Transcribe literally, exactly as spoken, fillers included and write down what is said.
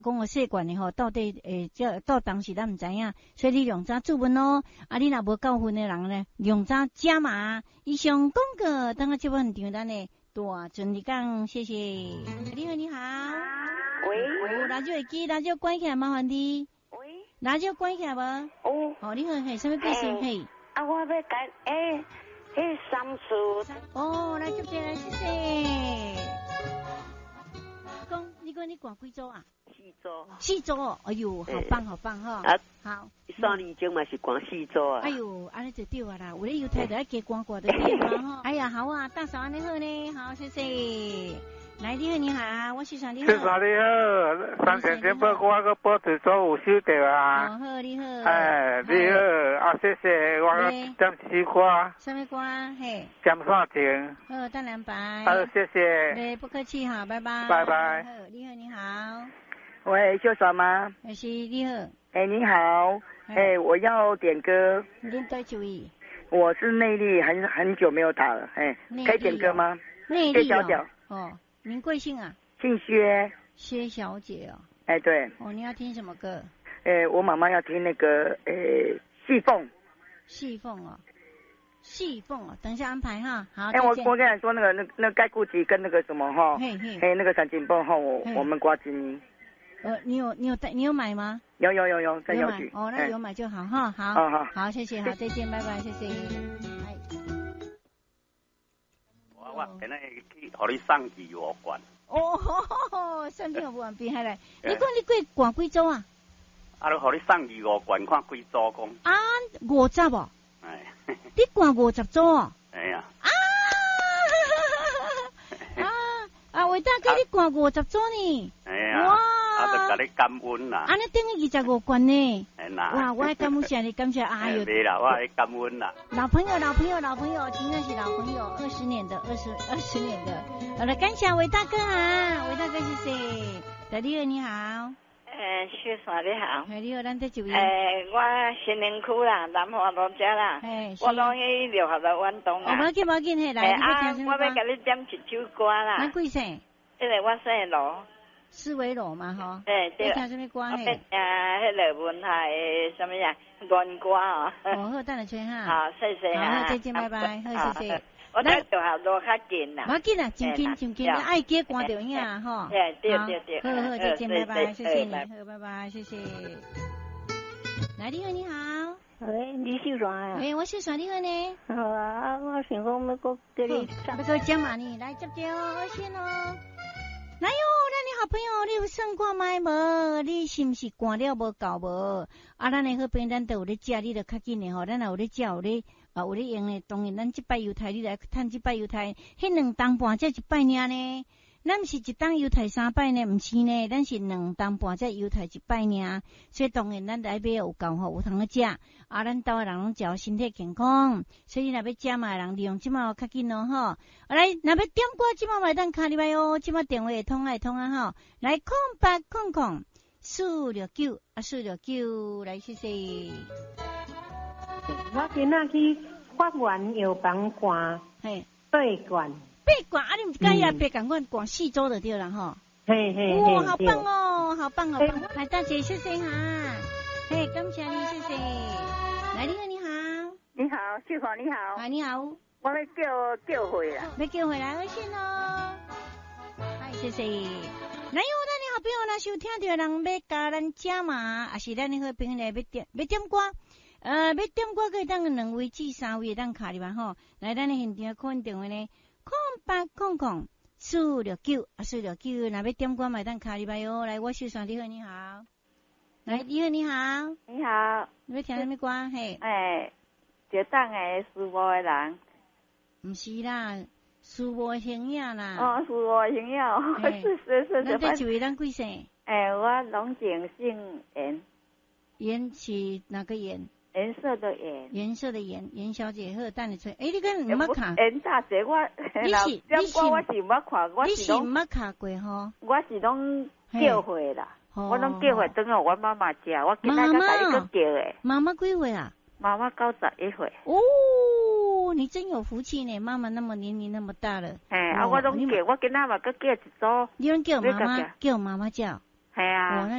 讲个习惯的吼，到底诶，这到当时咱唔知影，所以你量早注文咯。啊，你若无够分的人呢，量早加码。以上广告，等下节目现场咱呢大顺利讲，谢谢。你好，你好。 喂。 哦，radio会机，radio关起来，麻烦你。 喂。 radio关起来无？ 哦。 哦，你好，嘿，什么贵姓？嘿。 啊，我要改诶，迄三树。 哦，来接接来，谢谢。讲，你讲你挂几组啊？ 四组。 四组，哎呦，好棒好棒哈！ 啊， 好。 三年前嘛是挂四组啊。 哎呦，安尼就对啊啦，有咧犹太就爱加挂挂就对嘛哈。哎呀，好啊，大嫂安尼好呢，好，谢谢。来，你好，你好，我是啥你好？ 是啥你好？三千前报我个报纸做有收到啊。 哦，好，你好。 哎，你好，啊，谢谢，我点西瓜。 什么瓜？嘿。 点啥情？ 好，蛋两百。 好，谢谢。 对，不客气哈，拜拜。 拜拜。 好，你好，你好。 喂，秀嫂吗？ 我是你好。 哎，你好。哎，我要点歌。 您多注意。 我是内力，很很久没有打了，哎，可以点歌吗？ 内力小小。 哦。您贵姓啊？ 姓薛。 薛小姐哦。 哎，对。 哦，你要听什么歌？ 哎，我妈妈要听那个，哎，细凤。 细凤哦，细凤哦，等一下安排哈。好。 哎，我我跟你说那个那那盖固吉跟那个什么哈， 嘿嘿， 哎那个闪金凤哈，我我们挂金鱼。 呃，你有你有带你有买吗？ 有有有有在邮局。 哦，那有买就好哈。好。 好好好，谢谢，好，再见，拜拜，谢谢。 我我今日去，互你送鱼五罐。 哦，送去互无厉害嘞！你讲你几罐几组啊？ 啊，你互你送鱼五罐，看几组讲。 啊，五十哦。 哎。 你罐五十组哦？ 哎呀。 啊！啊啊！伟大哥，你罐五十组呢？ 哎呀。哇！啊，就甲你感恩啦。 安尼等于二十五罐呢。 哎啦。 哇！我爱感恩谢你，感谢哎呦。 对啦，我爱感恩啦。 老朋友，老朋友，老朋友，真的是老朋友，二十年的，二十二十年的。好了，感谢伟大哥啊，伟大哥谢谢。大弟你好。 诶，薛嫂你好。 哎，你好，咱在就业。 诶，我新宁区啦，南华路遮啦。 哎， 我拢去六合的运动啊。 哦，无紧无紧，嘿，来，你要听什么歌？ 我要甲你点一首歌啦。 咱几声？ 这个我姓罗。 思维罗嘛，吼。 诶，对。 你听什么歌？嘿。 诶，迄个文海诶，什么呀？原歌哦。 哦，好，等下吹哈。 好，谢谢啊。 好，再见，拜拜，好，谢谢。 我在六合路较近啦。 无紧啦，真近真近，爱记赶着影吼。 对对对对。 好好，再见，拜拜，谢谢你，好，拜拜，谢谢。来，你好，你好。 喂，你是谁啊？ 喂，我是谁？你好呢？ 好啊，我想讲要搁叫你上。 要搁讲嘛呢？来接接哦，我先哦。来哟，咱的好朋友，你有算看卖无？你是毋是赶了无够无？啊，咱的好朋友，咱都有咧食，你就较紧的吼。咱也有咧食，有咧啊，有咧用的。当然，咱即摆犹太，你来趁即摆犹太，迄两当半才一摆尔呢。咱毋是一当犹太三摆呢，毋是呢，咱是两当半才犹太一摆尔。所以当然，咱来买有够吼，有通个食。啊，咱兜的人拢食身体健康，所以若要食嘛，人利用即马较紧咯吼。来，若要点歌即马买单卡入来哦，即马电话会通会通啊吼。来，空八空空四六九啊，四六九来谢谢。 我今仔去法院药房看， 嘿， 八罐。 八罐啊！你唔介意啊？八罐罐罐四周就对了吼。 嘿嘿嘿。 哇，好棒哦，好棒好棒！来，大姐谢谢哈。嘿，感谢你，谢谢。来，你好，你好。 你好，秀华你好。 啊，你好。 我要叫叫回啦。 要叫回来，我先哦。嗨，谢谢。来哟，咱的好朋友若收听到人要教咱食嘛，也是咱的好朋友要点要点歌。呃，要点歌可以当两位至三位当卡里吧吼。来，咱的现场可能电话呢，空八空空四六九啊，四六九，若要点歌买当卡里吧哟。来，我秀爽，你好，你好。来，你好，你好。 你好。 你要听什么歌？嘿。 哎，一档诶，事务诶人。 毋是啦，事务形影啦。 哦，事务形影，是是是。 咱这一位咱几岁？ 哎，我拢姓姓严。 严是哪个严？ 颜色的颜， 颜色的颜，严小姐好，等你吹。诶，你跟唔捌看？ 颜大姐，我你是你是我是唔捌看，我是拢唔捌看过吼？ 我是拢叫回啦，我拢叫回等下我妈妈食，我今仔个甲你个叫诶。 妈妈几岁啊？ 妈妈九十一岁。 哦，你真有福气呢，妈妈那么年龄那么大了。 哎，啊，我拢叫，我今仔嘛个叫一组。 你拢叫妈妈，叫妈妈叫。 系啊。 哦，那